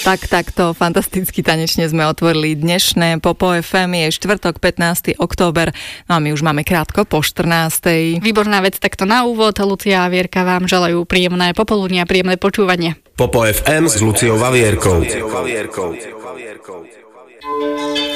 Takto fantasticky tanečne sme otvorili dnešné Popo FM. Je štvrtok, 15. október, no a my už máme krátko po 14. Výborná vec takto na úvod. Lucia a Vierka vám želajú príjemné popoludnie a príjemné počúvanie. Popo FM s Luciou Vavierkou.